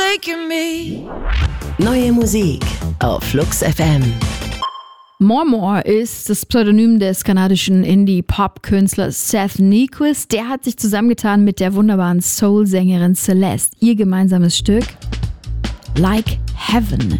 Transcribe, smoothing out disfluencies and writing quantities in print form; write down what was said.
taking me. Neue Musik auf Flux FM. More More ist das Pseudonym des kanadischen Indie-Pop-Künstlers Seth Nyquist. Der hat sich zusammengetan mit der wunderbaren Soul-Sängerin Celeste. Ihr gemeinsames Stück Like Heaven.